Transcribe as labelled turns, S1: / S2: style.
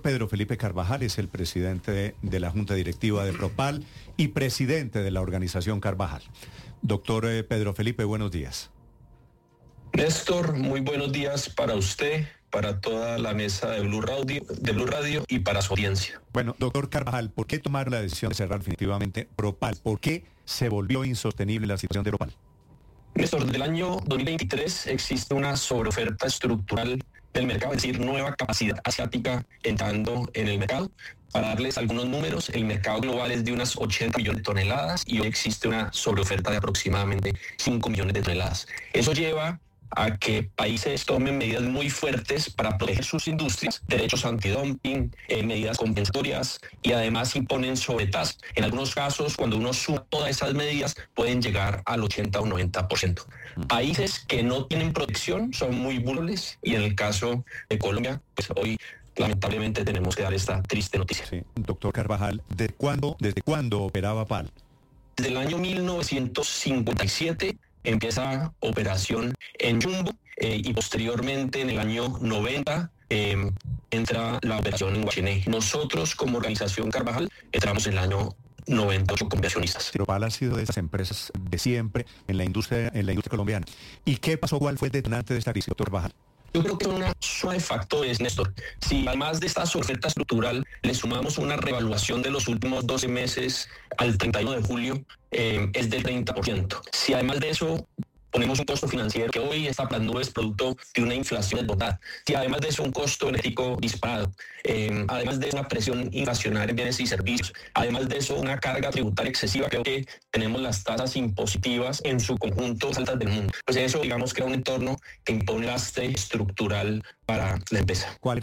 S1: Pedro Felipe Carvajal es el presidente de la Junta Directiva de Propal y presidente de la organización Carvajal. Doctor Pedro Felipe, buenos días.
S2: Néstor, muy buenos días para usted, para toda la mesa de Blue Radio y para su audiencia.
S1: Bueno, doctor Carvajal, ¿por qué tomaron la decisión de cerrar definitivamente Propal? ¿Por qué se volvió insostenible la situación de Propal?
S2: Néstor, desde el año 2023 existe una sobreoferta estructural del mercado, es decir, nueva capacidad asiática entrando en el mercado. Para darles algunos números, el mercado global es de unas 80 millones de toneladas y hoy existe una sobreoferta de aproximadamente 5 millones de toneladas. Eso lleva a que países tomen medidas muy fuertes para proteger sus industrias, derechos antidumping, medidas compensatorias y además imponen sobretasas. En algunos casos, cuando uno suma todas esas medidas, pueden llegar al 80 o 90%. Países que no tienen protección son muy vulnerables y en el caso de Colombia, pues hoy lamentablemente tenemos que dar esta triste noticia.
S1: Sí, doctor Carvajal, ¿desde cuándo operaba PAL?
S2: Desde el año 1957 empieza operación en Jumbo y posteriormente en el año 90 entra la operación en Guachiné. Nosotros como organización Carvajal entramos en el año 98 como inversionistas.
S1: Propal ha sido de esas empresas de siempre en la industria colombiana. ¿Y qué pasó? ¿Cuál fue el detonante de esta crisis, doctor Carvajal?
S2: Yo creo que son una suma de factores, Néstor. Si además de esta oferta estructural le sumamos una revaluación de los últimos 12 meses al 31 de julio, es del 30%. Si además de eso ponemos un costo financiero que hoy está para las nubes producto de una inflación desbordada, si además de eso un costo energético disparado, además de una presión inflacionaria en bienes y servicios, además de eso una carga tributaria excesiva, creo que tenemos las tasas impositivas en su conjunto más altas del mundo. Pues eso digamos que era un entorno que impone lastre estructural para la empresa.
S1: ¿Cuál